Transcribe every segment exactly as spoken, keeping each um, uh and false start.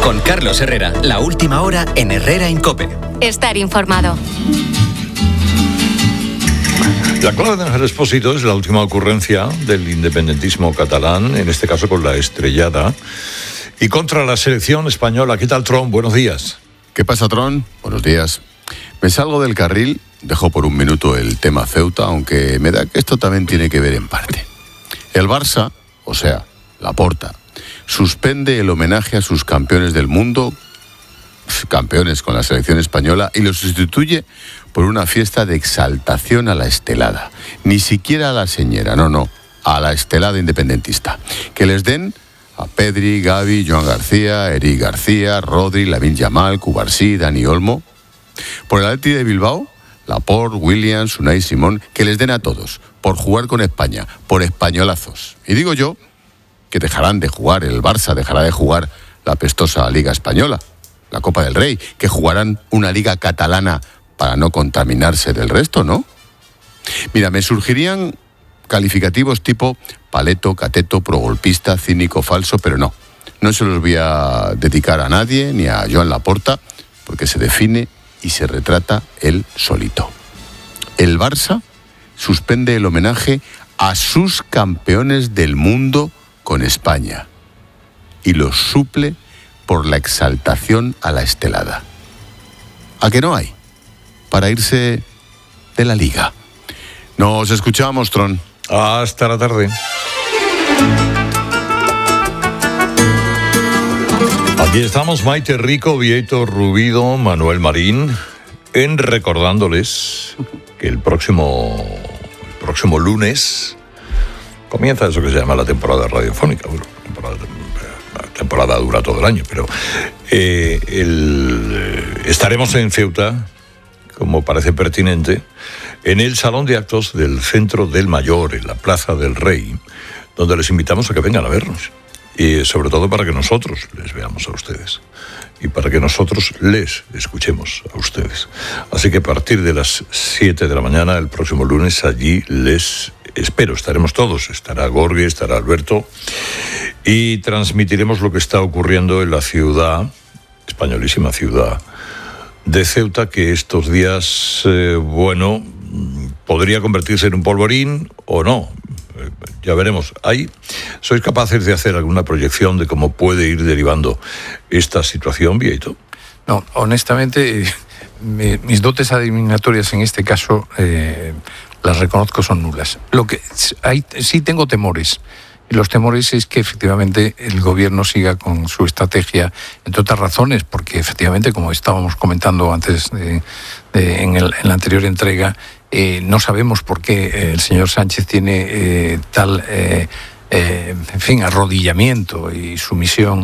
Con Carlos Herrera, la última hora en Herrera en COPE. Estar informado. La clave de Ángel Expósito es la última ocurrencia del independentismo catalán, en este caso con la estrellada, y contra la selección española. ¿Qué tal, Tron? Buenos días. ¿Qué pasa, Tron? Buenos días. Me salgo del carril, dejo por un minuto el tema Ceuta, aunque me da que esto también tiene que ver en parte. El Barça, o sea, Laporta, suspende el homenaje a sus campeones del mundo, campeones con la selección española, y lo sustituye por una fiesta de exaltación a la estelada. Ni siquiera a la señera, no, no, a la estelada independentista. Que les den a Pedri, Gavi, Joan García, Eric García, Rodri, Lamine Yamal, Cubarsí, Dani Olmo. Por el Atleti de Bilbao, Laporte, Williams, Unai Simón, que les den a todos, por jugar con España, por españolazos. Y digo yo que dejarán de jugar, el Barça dejará de jugar la pestosa Liga Española, la Copa del Rey, que jugarán una Liga Catalana para no contaminarse del resto, ¿no? Mira, me surgirían calificativos tipo paleto, cateto, progolpista, cínico, falso, pero no. No se los voy a dedicar a nadie, ni a Joan Laporta, porque se define y se retrata él solito. El Barça suspende el homenaje a sus campeones del mundo con España y los suple por la exaltación a la estelada. ¿A que no hay? Para irse de la Liga. Nos escuchamos, Tron. Hasta la tarde. Aquí estamos, Maite Rico, Vieito Rubido, Manuel Marín, en recordándoles que el próximo, el próximo lunes comienza eso que se llama la temporada radiofónica. Bueno, temporada, la temporada dura todo el año, pero eh, el, estaremos en Ceuta, como parece pertinente, en el Salón de Actos del Centro del Mayor, en la Plaza del Rey, donde les invitamos a que vengan a vernos. Y sobre todo para que nosotros les veamos a ustedes y para que nosotros les escuchemos a ustedes. Así que a partir de las siete de la mañana, el próximo lunes, allí les espero. Estaremos todos, estará Gorgi, estará Alberto, y transmitiremos lo que está ocurriendo en la ciudad, españolísima ciudad de Ceuta, que estos días, eh, bueno, podría convertirse en un polvorín o no. Ya veremos. Ahí, ¿sois capaces de hacer alguna proyección de cómo puede ir derivando esta situación, Vieito? No, honestamente, me, mis dotes adivinatorias en este caso, eh, las reconozco, son nulas. Lo que hay, sí tengo temores. Y los temores es que efectivamente el gobierno siga con su estrategia, entre otras razones, porque efectivamente, como estábamos comentando antes de, de, en, el, en la anterior entrega, Eh, no sabemos por qué el señor Sánchez tiene eh, tal, eh, eh, en fin, arrodillamiento y sumisión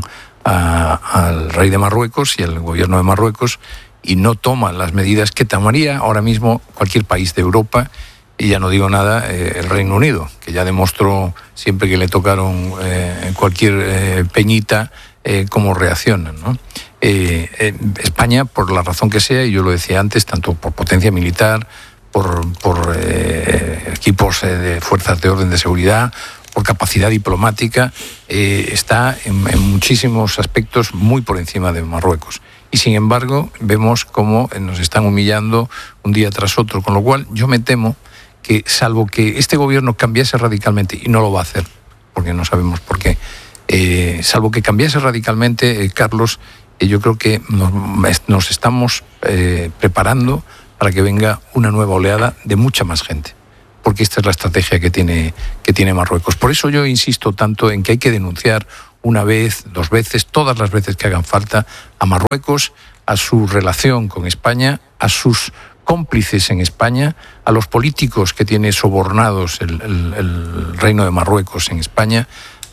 a, al rey de Marruecos y al gobierno de Marruecos, y no toma las medidas que tomaría ahora mismo cualquier país de Europa, y ya no digo nada, eh, el Reino Unido, que ya demostró siempre que le tocaron eh, cualquier eh, peñita, eh, cómo reaccionan, ¿no? Eh, eh, España, por la razón que sea, y yo lo decía antes, tanto por potencia militar, por, por eh, equipos eh, de fuerzas de orden de seguridad, por capacidad diplomática, eh, está en, en muchísimos aspectos muy por encima de Marruecos. Y sin embargo, vemos cómo nos están humillando un día tras otro, con lo cual yo me temo que, salvo que este gobierno cambiase radicalmente, y no lo va a hacer, porque no sabemos por qué, eh, salvo que cambiase radicalmente, eh, Carlos, eh, yo creo que nos, nos estamos eh, preparando para que venga una nueva oleada de mucha más gente, porque esta es la estrategia que tiene, que tiene Marruecos. Por eso yo insisto tanto en que hay que denunciar una vez, dos veces, todas las veces que hagan falta, a Marruecos, a su relación con España, a sus cómplices en España, a los políticos que tiene sobornados el, el, el Reino de Marruecos en España.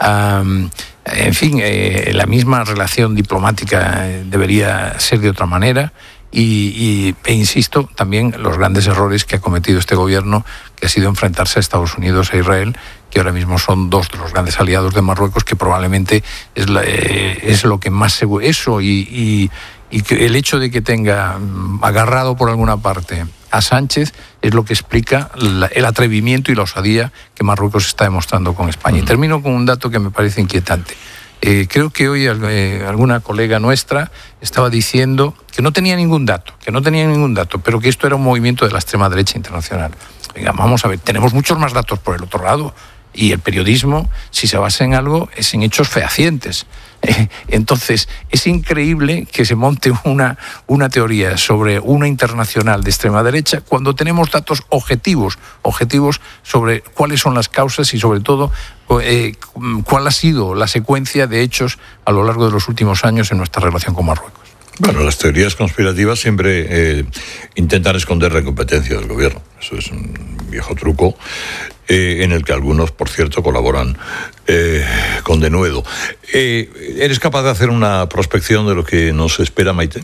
Um, en fin, eh, la misma relación diplomática debería ser de otra manera. Y, y e insisto también los grandes errores que ha cometido este gobierno, que ha sido enfrentarse a Estados Unidos e Israel, que ahora mismo son dos de los grandes aliados de Marruecos, que probablemente es, la, eh, es lo que más seguro. Eso y, y, y que el hecho de que tenga agarrado por alguna parte a Sánchez es lo que explica la, el atrevimiento y la osadía que Marruecos está demostrando con España. Y termino con un dato que me parece inquietante. Eh, creo que hoy eh, alguna colega nuestra estaba diciendo que no tenía ningún dato, que no tenía ningún dato, pero que esto era un movimiento de la extrema derecha internacional. Venga, vamos a ver, tenemos muchos más datos por el otro lado, y el periodismo, si se basa en algo, es en hechos fehacientes. Entonces, es increíble que se monte una, una teoría sobre una internacional de extrema derecha cuando tenemos datos objetivos, objetivos sobre cuáles son las causas y sobre todo eh, cuál ha sido la secuencia de hechos a lo largo de los últimos años en nuestra relación con Marruecos. Bueno, las teorías conspirativas siempre eh, intentan esconder la incompetencia del gobierno. Eso es un viejo truco eh, en el que algunos, por cierto, colaboran eh, con denuedo. Eh, ¿Eres capaz de hacer una prospección de lo que nos espera, Maite?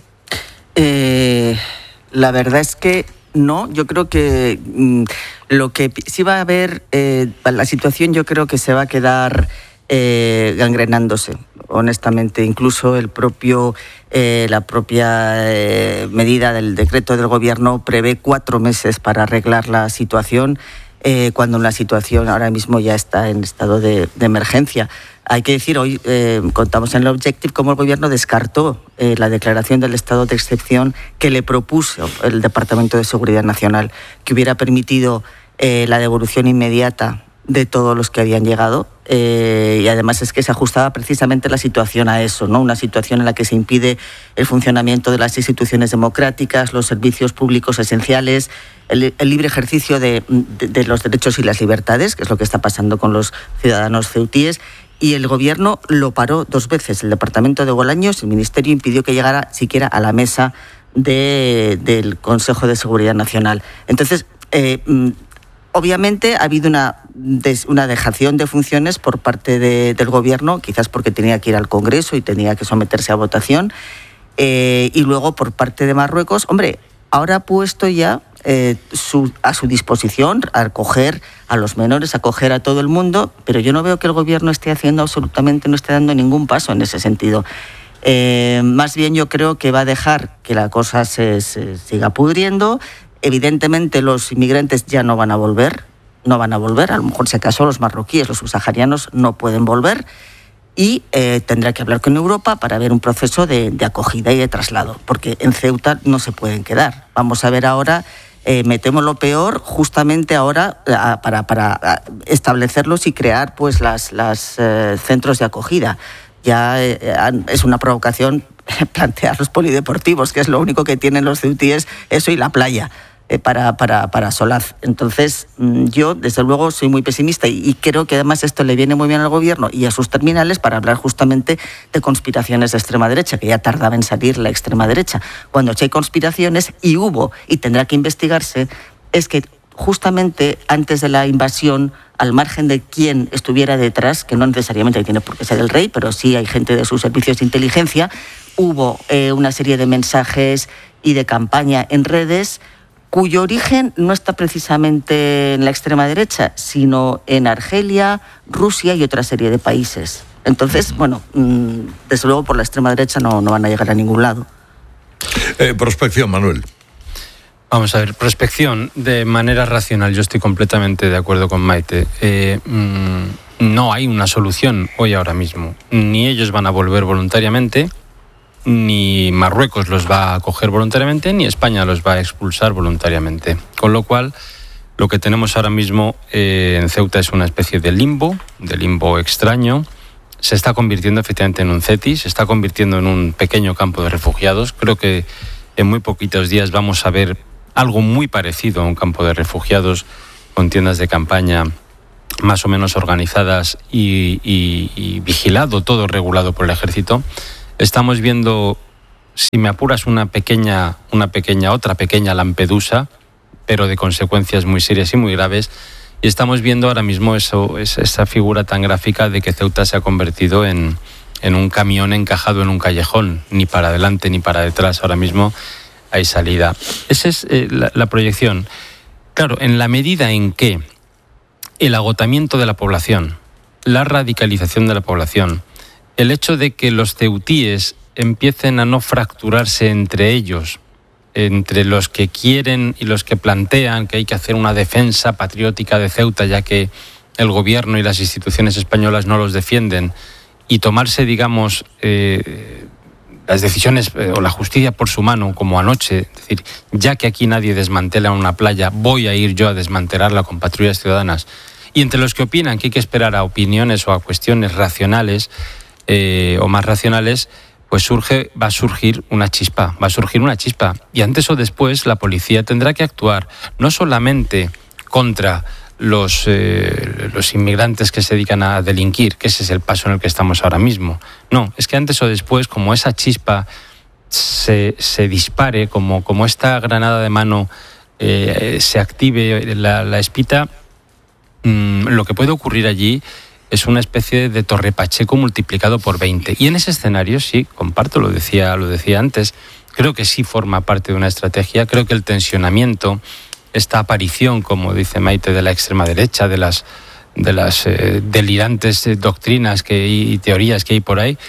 Eh, la verdad es que no. Yo creo que mm, lo que sí va a haber, eh, la situación yo creo que se va a quedar eh, gangrenándose. Honestamente, incluso el propio, eh, la propia eh, medida del decreto del gobierno prevé cuatro meses para arreglar la situación, eh, cuando la situación ahora mismo ya está en estado de, de emergencia. Hay que decir, hoy eh, contamos en el Objective cómo el gobierno descartó eh, la declaración del estado de excepción que le propuso el Departamento de Seguridad Nacional, que hubiera permitido eh, la devolución inmediata de todos los que habían llegado, eh, y además es que se ajustaba precisamente la situación a eso, ¿no? Una situación en la que se impide el funcionamiento de las instituciones democráticas, los servicios públicos esenciales, el, el libre ejercicio de, de, de los derechos y las libertades, que es lo que está pasando con los ciudadanos ceutíes, y el gobierno lo paró dos veces. El departamento de Bolaños, el ministerio, impidió que llegara siquiera a la mesa de, del Consejo de Seguridad Nacional. Entonces, eh, obviamente ha habido una, des, una dejación de funciones por parte de, del gobierno, quizás porque tenía que ir al Congreso y tenía que someterse a votación, eh, y luego por parte de Marruecos, hombre, ahora ha puesto ya eh, su, a su disposición a acoger a los menores, a acoger a todo el mundo, pero yo no veo que el gobierno esté haciendo absolutamente, no esté dando ningún paso en ese sentido. Eh, más bien yo creo que va a dejar que la cosa se, se siga pudriendo. Evidentemente los inmigrantes ya no van a volver, no van a volver, a lo mejor si acaso los marroquíes, los subsaharianos no pueden volver, y eh, tendrá que hablar con Europa para ver un proceso de, de acogida y de traslado, porque en Ceuta no se pueden quedar. Vamos a ver ahora, eh, me temo lo peor, justamente ahora a, para, para establecerlos y crear pues las, las eh, centros de acogida. Ya eh, es una provocación plantear los polideportivos, que es lo único que tienen los ceutíes, eso y la playa, eh, para, para, para Solaz. Entonces, yo, desde luego, soy muy pesimista y, y creo que además esto le viene muy bien al gobierno y a sus terminales para hablar justamente de conspiraciones de extrema derecha, que ya tardaba en salir la extrema derecha. Cuando hay conspiraciones, y hubo, y tendrá que investigarse, es que justamente antes de la invasión, al margen de quién estuviera detrás, que no necesariamente tiene por qué ser el rey, pero sí hay gente de sus servicios de inteligencia, hubo eh, una serie de mensajes y de campaña en redes cuyo origen no está precisamente en la extrema derecha, sino en Argelia, Rusia y otra serie de países. Entonces, bueno, desde luego por la extrema derecha no, no van a llegar a ningún lado. Eh, prospección, Manuel. Vamos a ver, prospección de manera racional. Yo estoy completamente de acuerdo con Maite. Eh, mmm, no hay una solución hoy ahora mismo. Ni ellos van a volver voluntariamente, ni Marruecos los va a acoger voluntariamente, ni España los va a expulsar voluntariamente. Con lo cual, lo que tenemos ahora mismo eh, en Ceuta es una especie de limbo, de limbo extraño. Se está convirtiendo efectivamente en un CETI, se está convirtiendo en un pequeño campo de refugiados. Creo que en muy poquitos días vamos a ver algo muy parecido a un campo de refugiados, con tiendas de campaña más o menos organizadas y, y, y vigilado, todo regulado por el ejército. Estamos viendo, si me apuras, una pequeña, una pequeña, otra pequeña Lampedusa, pero de consecuencias muy serias y muy graves. Y estamos viendo ahora mismo eso, esa figura tan gráfica de que Ceuta se ha convertido en, en un camión encajado en un callejón, ni para adelante ni para detrás. Ahora mismo hay salida. Esa es eh, la, la proyección. Claro, en la medida en que el agotamiento de la población, la radicalización de la población, el hecho de que los ceutíes empiecen a no fracturarse entre ellos, entre los que quieren y los que plantean que hay que hacer una defensa patriótica de Ceuta, ya que el gobierno y las instituciones españolas no los defienden, y tomarse, digamos, eh, las decisiones eh, o la justicia por su mano, como anoche, es decir, ya que aquí nadie desmantela una playa, voy a ir yo a desmantelarla con patrullas ciudadanas. Y entre los que opinan que hay que esperar a opiniones o a cuestiones racionales eh, o más racionales, pues surge, va a surgir una chispa, va a surgir una chispa. Y antes o después la policía tendrá que actuar no solamente contra los, eh, los inmigrantes que se dedican a delinquir, que ese es el paso en el que estamos ahora mismo. No, es que antes o después, como esa chispa se, se dispare, como, como esta granada de mano eh, se active la, la espita, mmm, lo que puede ocurrir allí es una especie de Torre Pacheco multiplicado por veinte. Y en ese escenario, sí, comparto, lo decía, lo decía antes, creo que sí forma parte de una estrategia, creo que el tensionamiento, esta aparición, como dice Maite, de la extrema derecha, de las, de las eh, delirantes eh, doctrinas que, y, y teorías que hay por ahí,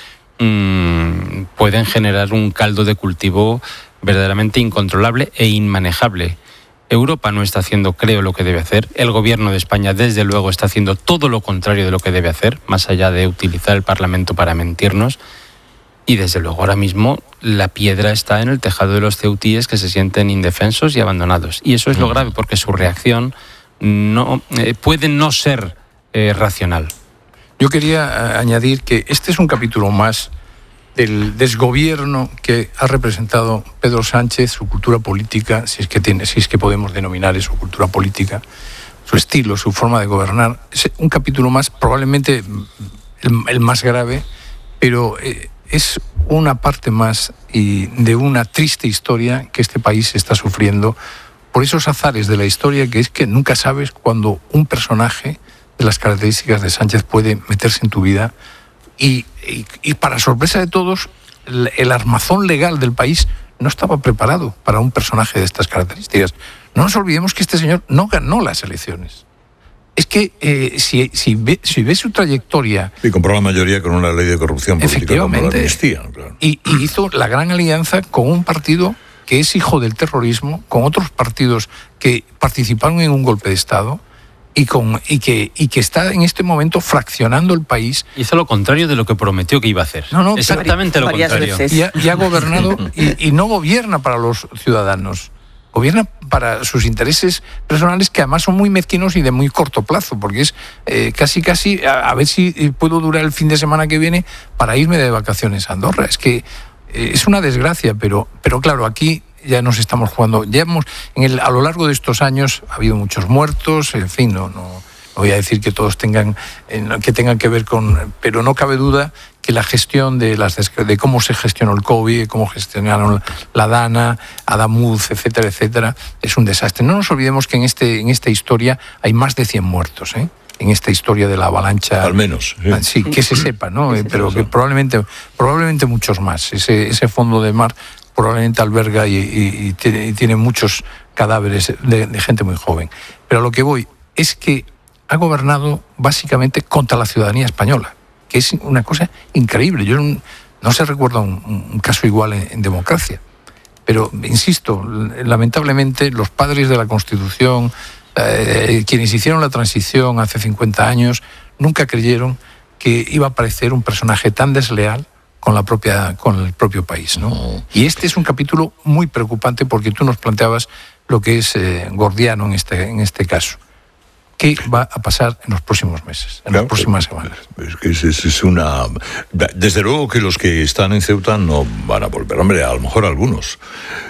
mmm, pueden generar un caldo de cultivo verdaderamente incontrolable e inmanejable. Europa no está haciendo, creo, lo que debe hacer. El gobierno de España, desde luego, está haciendo todo lo contrario de lo que debe hacer, más allá de utilizar el Parlamento para mentirnos. Y desde luego ahora mismo la piedra está en el tejado de los ceutíes, que se sienten indefensos y abandonados. Y eso es lo grave, porque su reacción no eh, puede no ser eh, racional. Yo quería añadir que este es un capítulo más del desgobierno que ha representado Pedro Sánchez, su cultura política, si es que tiene, si es que podemos denominar eso cultura política, su estilo, su forma de gobernar. Es un capítulo más, probablemente el, el más grave, pero eh, es una parte más y de una triste historia que este país está sufriendo por esos azares de la historia, que es que nunca sabes cuándo un personaje de las características de Sánchez puede meterse en tu vida y, y, y para sorpresa de todos, el, el armazón legal del país no estaba preparado para un personaje de estas características. No nos olvidemos que este señor no ganó las elecciones. Es que eh, si, si, ve, si ves su trayectoria... Y compró la mayoría con una ley de corrupción política. Efectivamente. Como la amnistía, claro. y, y hizo la gran alianza con un partido que es hijo del terrorismo, con otros partidos que participaron en un golpe de Estado y, con, y, que, y que está en este momento fraccionando el país. Hizo lo contrario de lo que prometió que iba a hacer. No, no, exactamente lo contrario. Y ha, y ha gobernado y, y no gobierna para los ciudadanos. Gobierna para sus intereses personales, que además son muy mezquinos y de muy corto plazo, porque es eh, casi casi a, a ver si puedo durar el fin de semana que viene para irme de vacaciones a Andorra. Es que eh, es una desgracia, pero, pero claro, aquí ya nos estamos jugando. Ya hemos, en el, a lo largo de estos años ha habido muchos muertos, en fin, no, no, no voy a decir que todos tengan, eh, que tengan que ver con... Pero no cabe duda que la gestión de, las, de cómo se gestionó el COVID, cómo gestionaron la DANA, Adamuz, etcétera, etcétera, es un desastre. No nos olvidemos que en, este, en esta historia hay más de cien muertos, ¿eh? En esta historia de la avalancha. Al menos. Sí, sí que se sepa, ¿no? Sí, pero que probablemente, probablemente muchos más. Ese, ese fondo de mar probablemente alberga y, y, y, tiene, y tiene muchos cadáveres de, de gente muy joven. Pero a lo que voy es que ha gobernado básicamente contra la ciudadanía española, que es una cosa increíble. Yo no, no se recuerda un, un caso igual en, en democracia. Pero, insisto, lamentablemente los padres de la Constitución, eh, quienes hicieron la transición hace cincuenta años, nunca creyeron que iba a aparecer un personaje tan desleal con, la propia, con el propio país, ¿no? Y este es un capítulo muy preocupante, porque tú nos planteabas lo que es eh, gordiano en este, en este caso. ¿Qué va a pasar en los próximos meses, en claro, las próximas semanas? Es que es, es una... Desde luego que los que están en Ceuta no van a volver. Hombre, a lo mejor algunos.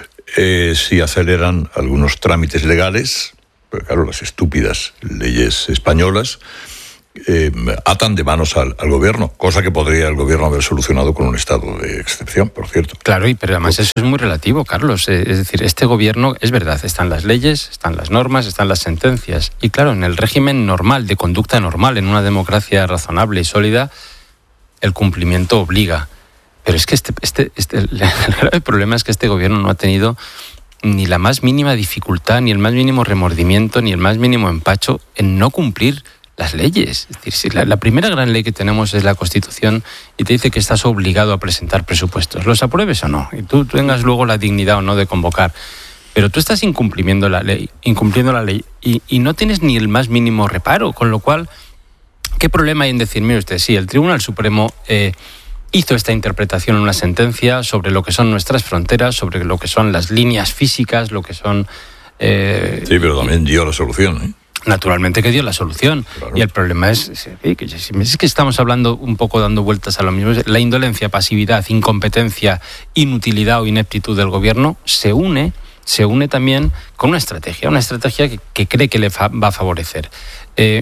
Eh, si aceleran algunos trámites legales, pero claro, las estúpidas leyes españolas eh, atan de manos al, al gobierno, cosa que podría el gobierno haber solucionado con un estado de excepción, por cierto. Claro, y pero además eso es muy relativo, Carlos. Es decir, este gobierno, es verdad, están las leyes, están las normas, están las sentencias. Y claro, en el régimen normal, de conducta normal, en una democracia razonable y sólida, el cumplimiento obliga. Pero es que este, este, este, el grave problema es que este gobierno no ha tenido ni la más mínima dificultad, ni el más mínimo remordimiento, ni el más mínimo empacho en no cumplir las leyes. Es decir, si la, la primera gran ley que tenemos es la Constitución, y te dice que estás obligado a presentar presupuestos, los apruebes o no, y tú tengas luego la dignidad o no de convocar, pero tú estás incumpliendo la ley, incumpliendo la ley y, y no tienes ni el más mínimo reparo, con lo cual ¿Qué problema hay en decir, mire usted, sí, el Tribunal Supremo eh, hizo esta interpretación en una sentencia sobre lo que son nuestras fronteras, sobre lo que son las líneas físicas, lo que son... Eh, sí, pero también dio la solución, ¿eh? Naturalmente que dio la solución. Claro. Y el problema es, es que estamos hablando un poco dando vueltas a lo mismo. La indolencia, pasividad, incompetencia, inutilidad o ineptitud del gobierno se une, se une también con una estrategia, una estrategia que, que cree que le fa, va a favorecer. Eh,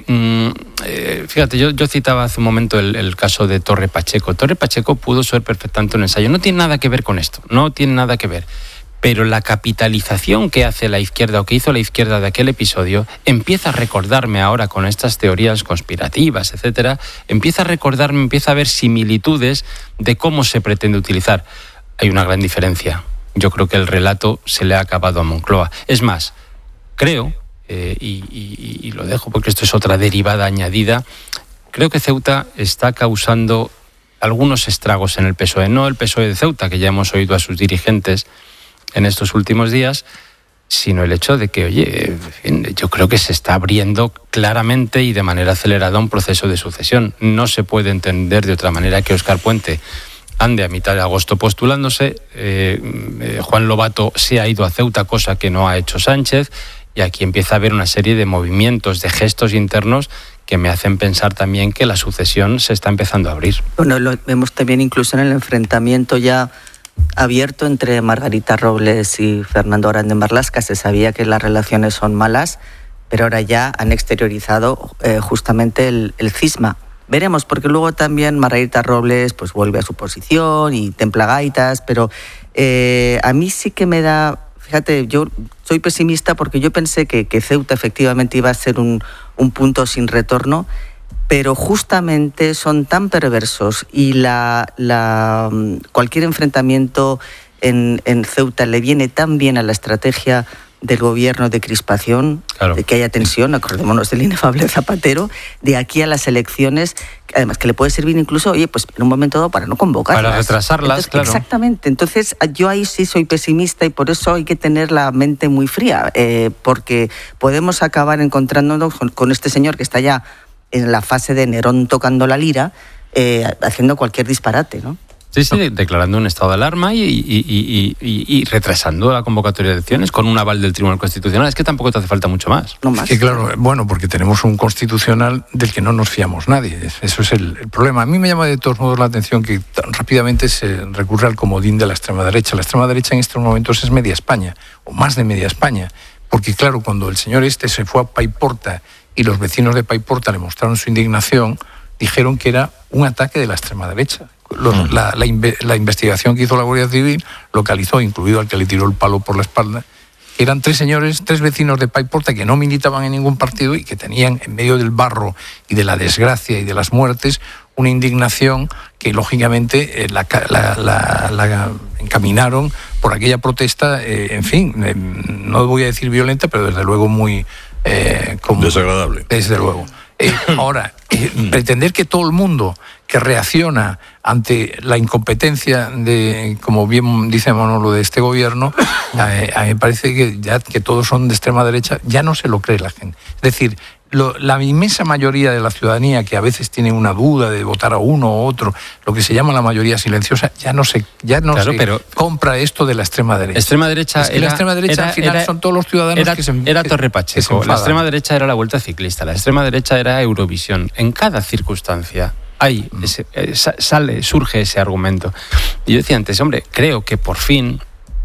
eh, fíjate, yo, yo citaba hace un momento el, el caso de Torre Pacheco. Torre Pacheco pudo ser perfectamente un ensayo. No tiene nada que ver con esto, no tiene nada que ver. Pero la capitalización que hace la izquierda o que hizo la izquierda de aquel episodio empieza a recordarme ahora con estas teorías conspirativas, etcétera, empieza a recordarme, empieza a haber similitudes de cómo se pretende utilizar. Hay una gran diferencia. Yo creo que el relato se le ha acabado a Moncloa. Es más, creo, eh, y, y, y lo dejo porque esto es otra derivada añadida, creo que Ceuta está causando algunos estragos en el P S O E. No el P S O E de Ceuta, que ya hemos oído a sus dirigentes en estos últimos días, sino el hecho de que, oye, en fin, yo creo que se está abriendo claramente y de manera acelerada un proceso de sucesión. No se puede entender de otra manera que Óscar Puente ande a mitad de agosto postulándose, eh, eh, Juan Lobato se ha ido a Ceuta, cosa que no ha hecho Sánchez, y aquí empieza a haber una serie de movimientos, de gestos internos que me hacen pensar también que la sucesión se está empezando a abrir. Bueno, lo vemos también incluso en el enfrentamiento ya abierto entre Margarita Robles y Fernando Grande Marlaska. Se sabía que las relaciones son malas, pero ahora ya han exteriorizado eh, justamente el, el cisma. Veremos, porque luego también Margarita Robles pues vuelve a su posición y templa gaitas, pero eh, a mí sí que me da... Fíjate, yo soy pesimista porque yo pensé que, que Ceuta efectivamente iba a ser un, un punto sin retorno, pero justamente son tan perversos y la, la, cualquier enfrentamiento en, en Ceuta le viene tan bien a la estrategia del gobierno de crispación, claro, de que haya tensión, acordémonos del inefable Zapatero, de aquí a las elecciones, además que le puede servir incluso, oye, pues en un momento dado para no convocarlas. Para retrasarlas, Entonces, claro. Exactamente, entonces yo ahí sí soy pesimista y por eso hay que tener la mente muy fría, eh, porque podemos acabar encontrándonos con, con este señor que está ya en la fase de Nerón tocando la lira, eh, haciendo cualquier disparate, ¿no? Sí, sí, declarando un estado de alarma y, y, y, y, y retrasando la convocatoria de elecciones con un aval del Tribunal Constitucional. Es que tampoco te hace falta mucho más. No más. Es que claro, bueno, porque tenemos un constitucional del que no nos fiamos nadie. Eso es el, el problema. A mí me llama de todos modos la atención que tan rápidamente se recurre al comodín de la extrema derecha. La extrema derecha en estos momentos es media España, o más de media España. Porque claro, cuando el señor este se fue a Paiporta y los vecinos de Paiporta le mostraron su indignación, dijeron que era un ataque de la extrema derecha. Los, la, la, la investigación que hizo la Guardia Civil localizó, incluido al que le tiró el palo por la espalda, que eran tres señores, tres vecinos de Paiporta que no militaban en ningún partido y que tenían en medio del barro y de la desgracia y de las muertes una indignación que lógicamente eh, la, la, la, la encaminaron por aquella protesta, eh, en fin, eh, no voy a decir violenta, pero desde luego muy... Eh, como, desagradable. Desde luego. Eh, ahora, eh, pretender que todo el mundo que reacciona ante la incompetencia de, como bien dice Manolo, de este gobierno, eh, a mí me parece que ya que todos son de extrema derecha, ya no se lo cree la gente. Es decir, lo, la inmensa mayoría de la ciudadanía, que a veces tiene una duda de votar a uno o otro, lo que se llama la mayoría silenciosa, ya no se, ya no claro, se pero compra esto de la extrema derecha. Extrema derecha es que era, la extrema derecha era, al final era, son todos los ciudadanos era, que se Era que, Torre Pacheco, la extrema derecha era la Vuelta Ciclista, la extrema derecha era Eurovisión. En cada circunstancia hay ese, sale, surge ese argumento. Y yo decía antes, hombre, creo que por fin,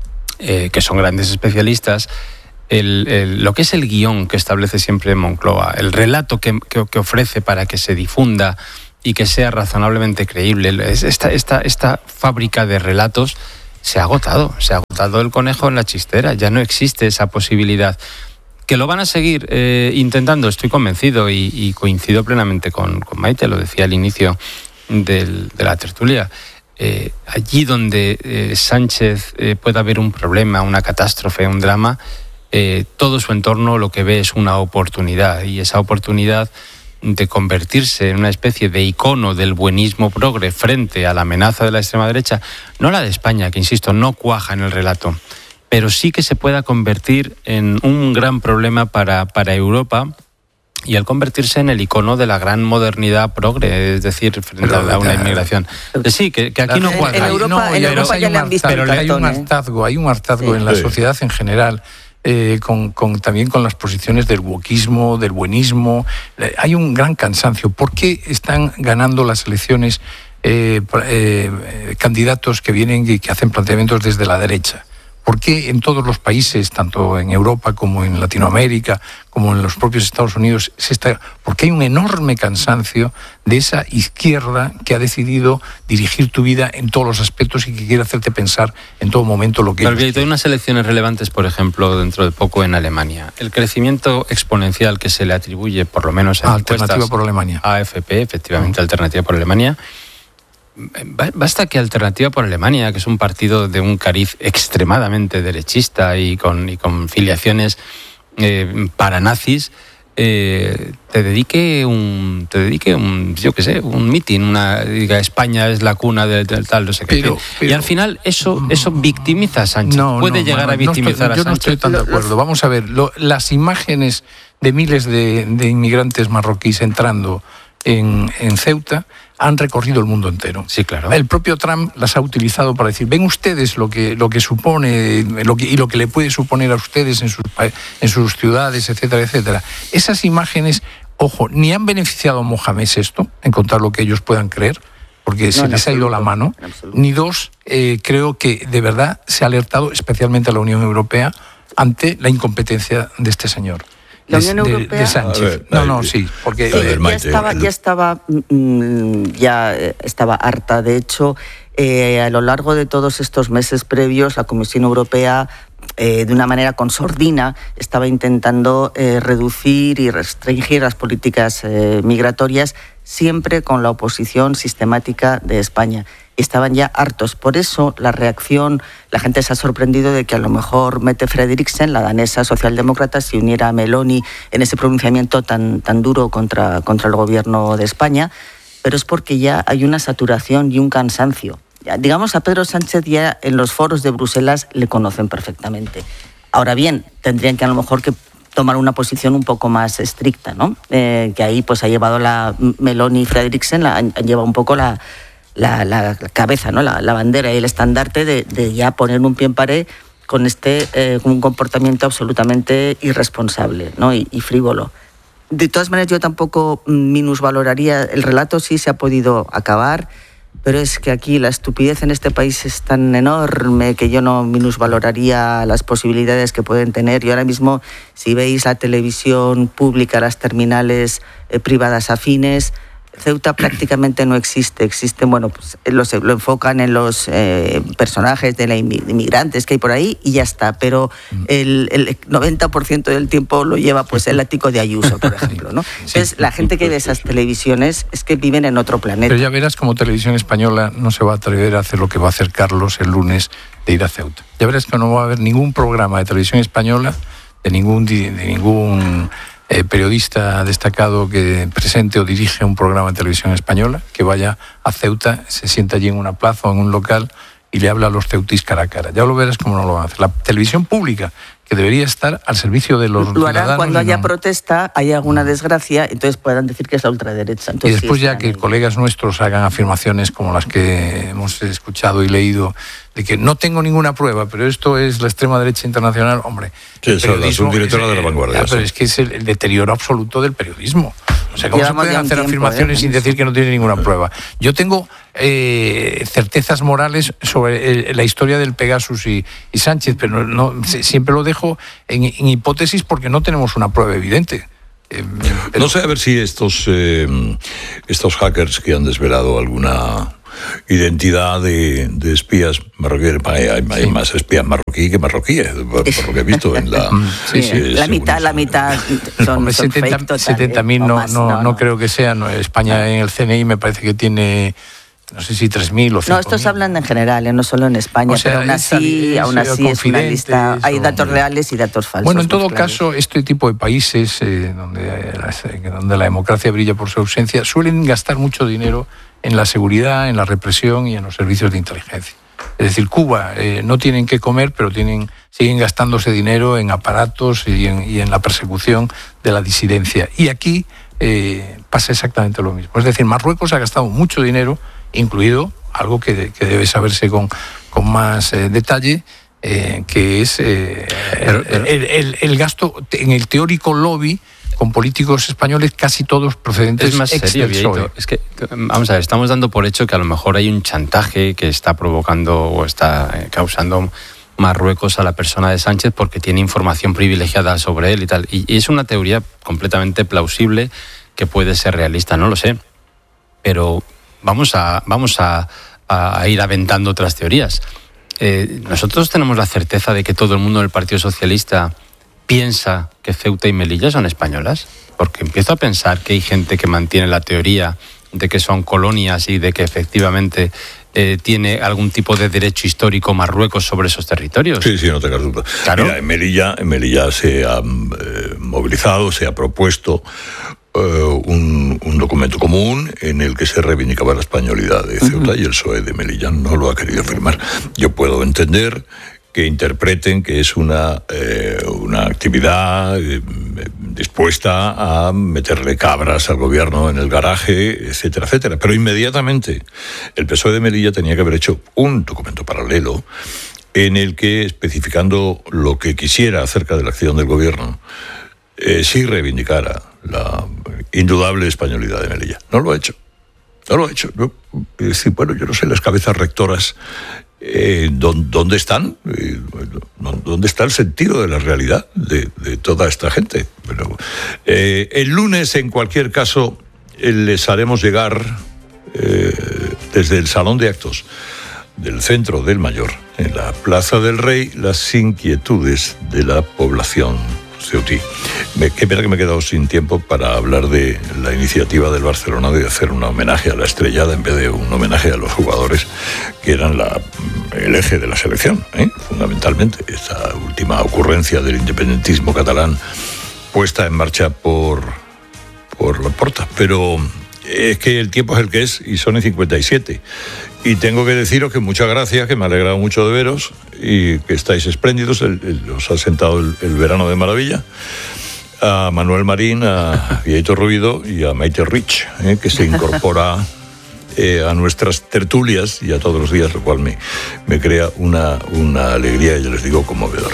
eh, que son grandes especialistas, El, el, lo que es el guión que establece siempre Moncloa, el relato que, que, que ofrece para que se difunda y que sea razonablemente creíble, esta, esta, esta fábrica de relatos se ha agotado, se ha agotado el conejo en la chistera, ya no existe esa posibilidad. Que lo van a seguir eh, intentando, estoy convencido y, y coincido plenamente con, con Maite, lo decía al inicio del, de la tertulia. Eh, allí donde eh, Sánchez eh, pueda haber un problema, una catástrofe, un drama, Eh, todo su entorno lo que ve es una oportunidad, y esa oportunidad de convertirse en una especie de icono del buenismo progre frente a la amenaza de la extrema derecha, no la de España, que insisto, no cuaja en el relato, pero sí que se pueda convertir en un gran problema para, para Europa y el convertirse en el icono de la gran modernidad progre, es decir, frente pero, a una inmigración. Sí, que, que aquí no cuadra. En Europa, no, en Europa ya le han visto pero el cartón, hay un ¿eh? hartazgo, hay un hartazgo sí. en la sí. sociedad en general. Eh, con, con, también con las posiciones del wokismo, del buenismo. Eh, hay un gran cansancio. ¿Por qué están ganando las elecciones eh, eh, candidatos que vienen y que hacen planteamientos desde la derecha? ¿Por qué en todos los países, tanto en Europa como en Latinoamérica, como en los propios Estados Unidos, se está, porque hay un enorme cansancio de esa izquierda que ha decidido dirigir tu vida en todos los aspectos y que quiere hacerte pensar en todo momento lo que... Porque hay unas elecciones relevantes, por ejemplo, dentro de poco en Alemania. El crecimiento exponencial que se le atribuye, por lo menos en ah, Alternativa por Alemania. A F P, efectivamente, uh-huh. Alternativa por Alemania. Basta que Alternativa por Alemania, que es un partido de un cariz extremadamente derechista y con, y con filiaciones eh, para nazis, eh, te dedique un, te dedique un, yo qué sé, un mitin, una diga España es la cuna del de tal, no sé qué. Pero, pero, y al final eso, eso victimiza a Sánchez. No, Puede no, llegar no, a victimizar no estoy, a Sánchez. Yo no estoy tan de acuerdo. Vamos a ver, lo, las imágenes de miles de, de inmigrantes marroquíes entrando en, en Ceuta han recorrido el mundo entero. Sí, claro. El propio Trump las ha utilizado para decir, ven ustedes lo que, lo que supone lo que, y lo que le puede suponer a ustedes en sus, en sus ciudades, etcétera, etcétera. Esas imágenes, ojo, ni han beneficiado a Mohamed sexto en contar lo que ellos puedan creer, porque no, se les absoluto, ha ido la mano, ni dos, eh, creo que de verdad se ha alertado especialmente a la Unión Europea ante la incompetencia de este señor. La Unión de, Europea. De Sánchez. Ver, no, no, sí, porque sí, ya estaba, ya estaba, ya estaba harta. De hecho, eh, a lo largo de todos estos meses previos, la Comisión Europea, eh, de una manera consordina, estaba intentando eh, reducir y restringir las políticas eh, migratorias, siempre con la oposición sistemática de España. Estaban ya hartos. Por eso la reacción, la gente se ha sorprendido de que a lo mejor Mette Frederiksen, la danesa socialdemócrata, se uniera a Meloni en ese pronunciamiento tan, tan duro contra, contra el gobierno de España, pero es porque ya hay una saturación y un cansancio. Ya, digamos, a Pedro Sánchez ya en los foros de Bruselas le conocen perfectamente. Ahora bien, tendrían que a lo mejor que tomar una posición un poco más estricta, ¿no? Eh, que ahí pues ha llevado la Meloni y Frederiksen, la, han llevado un poco la... La, la cabeza, ¿no? la, la bandera y el estandarte de, de ya poner un pie en pared con este eh, un comportamiento absolutamente irresponsable, ¿no? y, y frívolo. De todas maneras, yo tampoco minusvaloraría, el relato sí se ha podido acabar, pero es que aquí la estupidez en este país es tan enorme que yo no minusvaloraría las posibilidades que pueden tener. Y ahora mismo, si veis la televisión pública, las terminales eh, privadas afines, Ceuta prácticamente no existe. Existen, bueno, pues los, lo enfocan en los eh, personajes de los inmigrantes que hay por ahí y ya está. Pero el, el noventa por ciento del tiempo lo lleva pues el ático de Ayuso, por ejemplo, ¿no? Entonces, la gente que ve esas televisiones es que viven en otro planeta. Pero ya verás como Televisión Española no se va a atrever a hacer lo que va a hacer Carlos el lunes de ir a Ceuta. Ya verás que no va a haber ningún programa de Televisión Española, de ningún... De ningún Eh, periodista destacado que presente o dirige un programa en Televisión Española, que vaya a Ceuta, se sienta allí en una plaza o en un local y le habla a los ceutís cara a cara. Ya lo verás cómo no lo van a hacer. La televisión pública, que debería estar al servicio de los lo harán ciudadanos. Cuando haya no. protesta, haya alguna desgracia, entonces puedan decir que es la ultraderecha. Entonces, y después sí ya que ahí. colegas nuestros hagan afirmaciones como las que hemos escuchado y leído, de que no tengo ninguna prueba, pero esto es la extrema derecha internacional, hombre. Sí, eso, la subdirectora de La Vanguardia. Ya, pero es que es el, el deterioro absoluto del periodismo. O sea, ¿cómo Llevamos se pueden hacer tiempo, afirmaciones ¿eh? sin decir que no tiene ninguna prueba? Yo tengo eh, certezas morales sobre el, la historia del Pegasus y, y Sánchez, pero no, no, siempre lo dejo en, en hipótesis porque no tenemos una prueba evidente. Eh, no sé a ver si estos, eh, estos hackers que han desvelado alguna identidad de, de espías marroquíes, hay, hay, hay sí. más espías marroquí que marroquíes, por, por lo que he visto en la... sí, sí, la mitad, la mitad son, son setenta mil no, no, no, no creo que sean. España en el C N I me parece que tiene... No sé si tres mil o cinco mil. No, estos hablan en general, ¿eh? No solo en España, o sea, pero aún así, aún así es una lista. Hay datos o... reales y datos falsos. Bueno, en todo caso, este tipo de países eh, donde, donde la democracia brilla por su ausencia suelen gastar mucho dinero en la seguridad, en la represión y en los servicios de inteligencia. Es decir, Cuba eh, no tienen que comer, pero tienen siguen gastándose dinero en aparatos y en, y en la persecución de la disidencia. Y aquí eh, pasa exactamente lo mismo. Es decir, Marruecos ha gastado mucho dinero, incluido algo que, que debe saberse con, con más eh, detalle, eh, que es eh, pero, pero, el, el, el gasto en el teórico lobby con políticos españoles, casi todos procedentes es más serio, Vieito. Es que, vamos a ver, estamos dando por hecho que a lo mejor hay un chantaje que está provocando o está causando Marruecos a la persona de Sánchez porque tiene información privilegiada sobre él y tal. Y, y es una teoría completamente plausible que puede ser realista, no lo sé. Pero vamos a, vamos a, a ir aventando otras teorías. Eh, nosotros tenemos la certeza de que todo el mundo del Partido Socialista piensa que Ceuta y Melilla son españolas, porque empiezo a pensar que hay gente que mantiene la teoría de que son colonias y de que efectivamente eh, tiene algún tipo de derecho histórico Marruecos sobre esos territorios. Sí, sí, no tengas duda. Claro. Mira, en Melilla, en Melilla se ha eh, movilizado, se ha propuesto eh, un, un documento común en el que se reivindicaba la españolidad de Ceuta, uh-huh. y el P S O E de Melilla no lo ha querido firmar. Yo puedo entender que interpreten que es una, eh, una actividad eh, dispuesta a meterle cabras al gobierno en el garaje, etcétera, etcétera. Pero inmediatamente el P S O E de Melilla tenía que haber hecho un documento paralelo en el que, especificando lo que quisiera acerca de la acción del gobierno, eh, sí reivindicara la indudable españolidad de Melilla. No lo ha hecho. No lo ha hecho. No, es decir, bueno, yo no sé, las cabezas rectoras, Eh, ¿dónde están? Eh, ¿Dónde está el sentido de la realidad de, de toda esta gente? Pero, eh, el lunes, en cualquier caso, eh, les haremos llegar eh, desde el Salón de Actos del Centro del Mayor, en la Plaza del Rey, las inquietudes de la población ceutí. Me, qué pena que me he quedado sin tiempo para hablar de la iniciativa del Barcelona de hacer un homenaje a la estrellada en vez de un homenaje a los jugadores que eran la, el eje de la selección, ¿eh? Fundamentalmente. Esta última ocurrencia del independentismo catalán puesta en marcha por, por Laporta. Pero es que el tiempo es el que es y son y cincuenta y siete. Y tengo que deciros que muchas gracias, que me ha alegrado mucho de veros y que estáis espléndidos. El, el, os ha sentado el, el verano de maravilla. A Manuel Marín, a Vieito Rubido y a Maite Rich, eh, que se incorpora eh, a nuestras tertulias y a todos los días, lo cual me, me crea una, una alegría, ya les digo, conmovedora.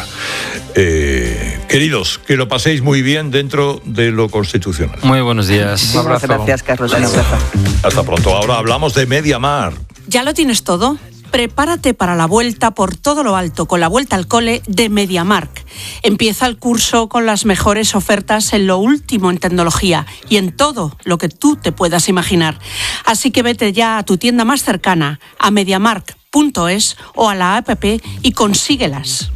Eh, queridos, que lo paséis muy bien dentro de lo constitucional. Muy buenos días. Un abrazo. Gracias, Carlos. Un abrazo. Hasta pronto. Ahora hablamos de Mediamar. ¿Ya lo tienes todo? Prepárate para la vuelta por todo lo alto con la vuelta al cole de MediaMark. Empieza el curso con las mejores ofertas en lo último en tecnología y en todo lo que tú te puedas imaginar. Así que vete ya a tu tienda más cercana, a mediamark punto es o a la app y consíguelas.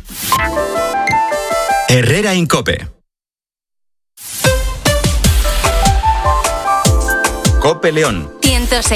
Herrera en COPE. COPE León.